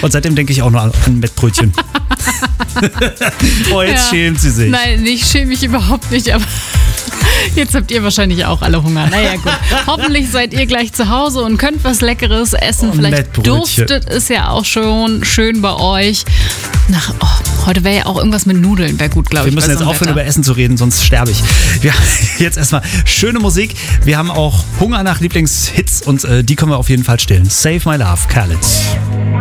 Und seitdem denke ich auch nur an Mettbrötchen. Oh, jetzt schämt sie sich. Nein, ich schäme mich überhaupt nicht, aber jetzt habt ihr wahrscheinlich auch alle Hunger. Naja, gut. Hoffentlich seid ihr gleich zu Hause und könnt was Leckeres essen. Vielleicht duftet es ja auch schon schön bei euch. Heute wäre ja auch irgendwas mit Nudeln, wäre gut, glaube ich. Wir müssen jetzt aufhören, über Essen zu reden, sonst sterbe ich. Ja, jetzt erstmal schöne Musik. Wir haben auch Hunger nach Lieblingshits und die können wir auf jeden Fall stillen. Save My Love, Khaled.